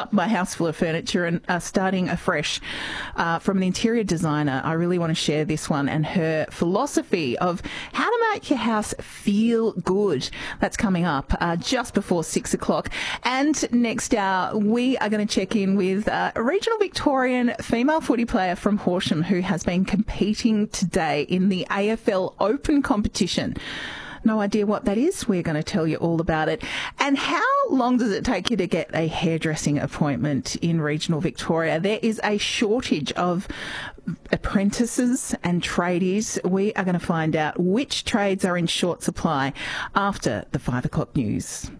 up my house full of furniture and starting afresh. From an interior designer, I really want to share this one and her philosophy of how to make your house feel good. That's coming up just before 6 o'clock. And next hour, we are going to check in with a regional Victorian female footy player from Horsham who has been competing today in the AFL Open competition. No idea what that is? We're going to tell you all about it. And how long does it take you to get a hairdressing appointment in regional Victoria? There is a shortage of apprentices and tradies. We are going to find out which trades are in short supply after the 5 o'clock news.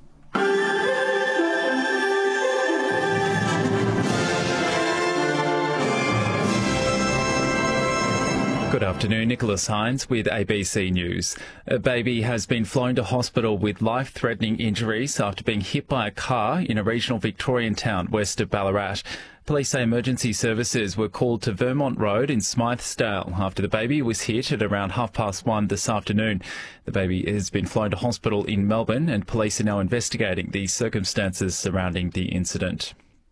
Good afternoon, Nicholas Hines with ABC News. A baby has been flown to hospital with life-threatening injuries after being hit by a car in a regional Victorian town west of Ballarat. Police say emergency services were called to Vermont Road in Smythesdale after the baby was hit at around 1:30 this afternoon. The baby has been flown to hospital in Melbourne and police are now investigating the circumstances surrounding the incident.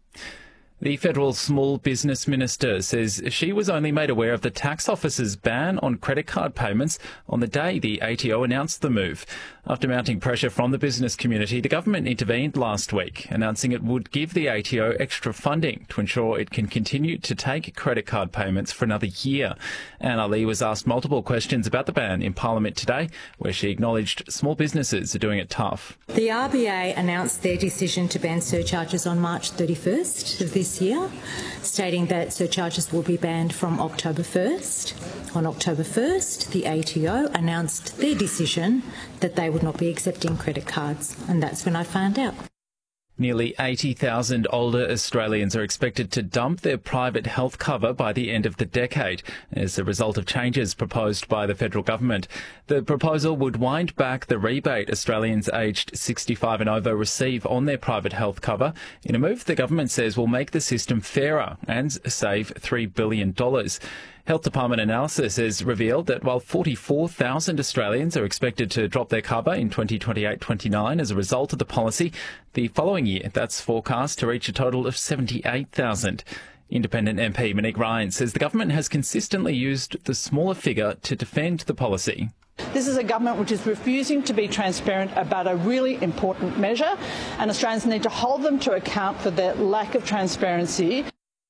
The Federal Small Business Minister says she was only made aware of the tax office's ban on credit card payments on the day the ATO announced the move. After mounting pressure from the business community, the government intervened last week, announcing it would give the ATO extra funding to ensure it can continue to take credit card payments for another year. Anna Lee was asked multiple questions about the ban in Parliament today, where she acknowledged small businesses are doing it tough. The RBA announced their decision to ban surcharges on March 31st of this year, stating that surcharges will be banned from October 1st. On October 1st, the ATO announced their decision that they would not be accepting credit cards, and that's when I found out. Nearly 80,000 older Australians are expected to dump their private health cover by the end of the decade as a result of changes proposed by the federal government. The proposal would wind back the rebate Australians aged 65 and over receive on their private health cover in a move the government says will make the system fairer and save $3 billion. Health Department analysis has revealed that while 44,000 Australians are expected to drop their cover in 2028-29 as a result of the policy, the following year that's forecast to reach a total of 78,000. Independent MP Monique Ryan says the government has consistently used the smaller figure to defend the policy. This is a government which is refusing to be transparent about a really important measure, and Australians need to hold them to account for their lack of transparency.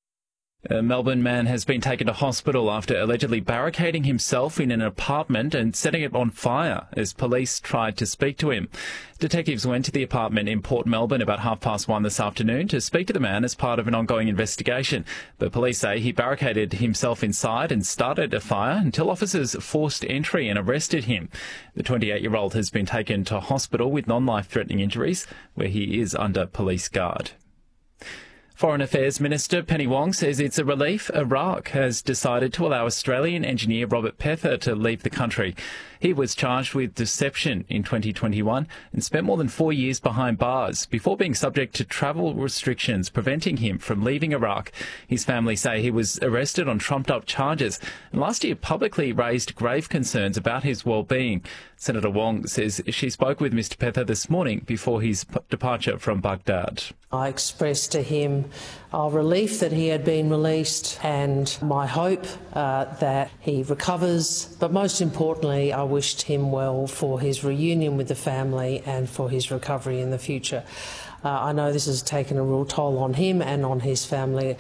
A Melbourne man has been taken to hospital after allegedly barricading himself in an apartment and setting it on fire as police tried to speak to him. Detectives went to the apartment in Port Melbourne about 1:30 this afternoon to speak to the man as part of an ongoing investigation. But police say he barricaded himself inside and started a fire until officers forced entry and arrested him. The 28-year-old has been taken to hospital with non-life-threatening injuries, where he is under police guard. Foreign Affairs Minister Penny Wong says it's a relief Iraq has decided to allow Australian engineer Robert Pether to leave the country. He was charged with deception in 2021 and spent more than 4 years behind bars before being subject to travel restrictions preventing him from leaving Iraq. His family say he was arrested on trumped-up charges and last year publicly raised grave concerns about his well-being. Senator Wong says she spoke with Mr Pether this morning before his departure from Baghdad. I expressed to him our relief that he had been released and my hope that he recovers, but most importantly I wished him well for his reunion with the family and for his recovery in the future. I know this has taken a real toll on him and on his family.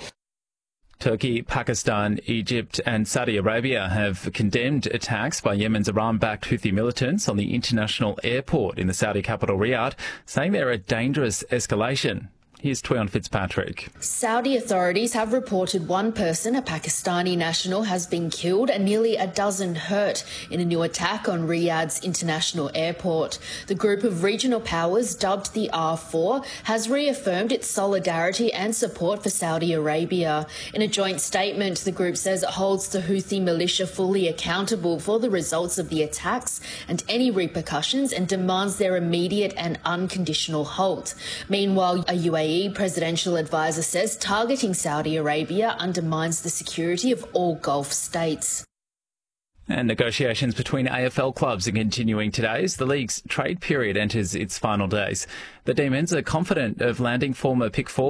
Turkey, Pakistan, Egypt and Saudi Arabia have condemned attacks by Yemen's Iran-backed Houthi militants on the international airport in the Saudi capital Riyadh, saying they're a dangerous escalation. Here's Tweon Fitzpatrick. Saudi authorities have reported one person, a Pakistani national, has been killed and nearly a dozen hurt in a new attack on Riyadh's international airport. The group of regional powers, dubbed the R4, has reaffirmed its solidarity and support for Saudi Arabia. In a joint statement, the group says it holds the Houthi militia fully accountable for the results of the attacks and any repercussions and demands their immediate and unconditional halt. Meanwhile, a UAE presidential advisor says targeting Saudi Arabia undermines the security of all Gulf states. And negotiations between AFL clubs are continuing today as the league's trade period enters its final days. The Demons are confident of landing former pick 4